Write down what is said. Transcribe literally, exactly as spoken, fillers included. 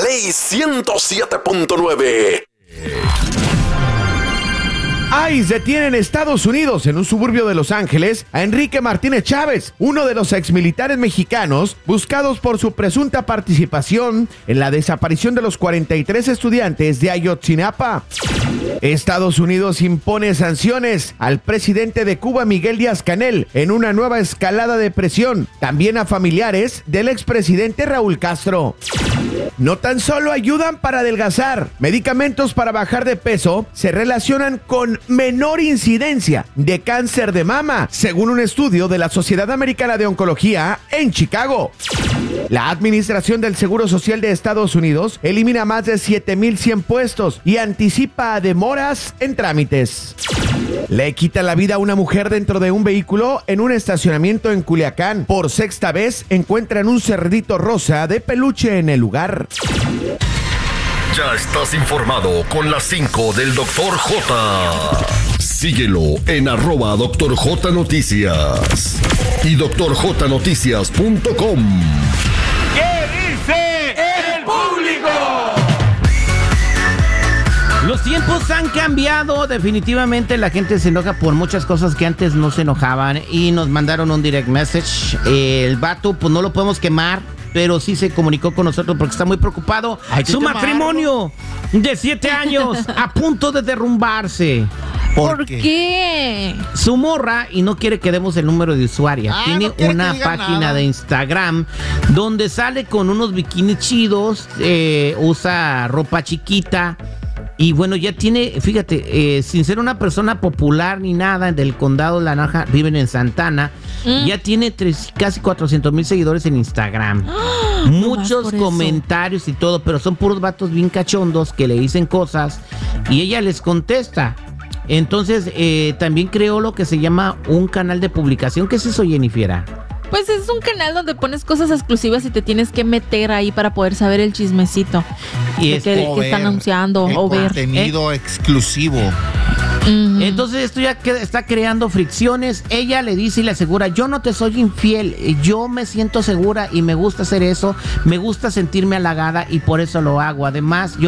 Ley ciento siete punto nueve. ICE detiene en Estados Unidos, en un suburbio de Los Ángeles, a Enrique Martínez Chávez, uno de los exmilitares mexicanos buscados por su presunta participación en la desaparición de los cuarenta y tres estudiantes de Ayotzinapa. Estados Unidos impone sanciones al presidente de Cuba, Miguel Díaz-Canel, en una nueva escalada de presión, también a familiares del expresidente Raúl Castro. No tan solo ayudan para adelgazar, medicamentos para bajar de peso se relacionan con menor incidencia de cáncer de mama, según un estudio de la Sociedad Americana de Oncología en Chicago. La Administración del Seguro Social de Estados Unidos elimina más de siete mil cien puestos y anticipa demoras en trámites. Le quita la vida a una mujer dentro de un vehículo en un estacionamiento en Culiacán. Por sexta vez encuentran un cerdito rosa de peluche en el lugar. Ya estás informado con las cinco del doctor J. Síguelo en arroba doctor J Noticias y doctor j noticias punto com. ¿Qué dice el público? Los tiempos han cambiado, definitivamente la gente se enoja por muchas cosas que antes no se enojaban y nos mandaron un direct message. El vato, pues no lo podemos quemar, pero sí se comunicó con nosotros porque está muy preocupado. Su matrimonio de siete años a punto de derrumbarse. ¿Por, ¿Por qué? qué? Su morra, y no quiere que demos el número de usuaria, Ah, tiene no quiere una que digan página nada. de Instagram donde sale con unos bikinis chidos, eh, usa ropa chiquita. Y bueno, ya tiene, fíjate, eh, sin ser una persona popular ni nada del condado de La Naranja, viven en Santana, mm. ya tiene tres, casi cuatrocientos mil seguidores en Instagram. ¡Ah! Muchos comentarios y todo, pero son puros vatos bien cachondos que le dicen cosas y ella les contesta. Entonces, eh, también creó lo que se llama un canal de publicación. ¿Qué es eso, Jennifer? Pues es un canal donde pones cosas exclusivas y te tienes que meter ahí para poder saber el chismecito Y de es que, que están anunciando el o ver. contenido Eh. exclusivo. Mm. Entonces esto ya que- está creando fricciones. Ella le dice y le asegura: yo no te soy infiel, yo me siento segura y me gusta hacer eso, me gusta sentirme halagada y por eso lo hago. Además, yo